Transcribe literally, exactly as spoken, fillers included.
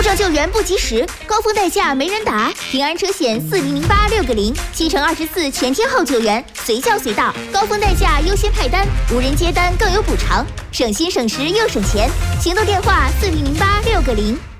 障救援不及时，高峰代驾没人打，平安车险四零零八六个零，七乘二十四全天候救援，随叫随到，高峰代驾优先派单，无人接单更有补偿，省心省时又省钱。行动电话四零零八六个零。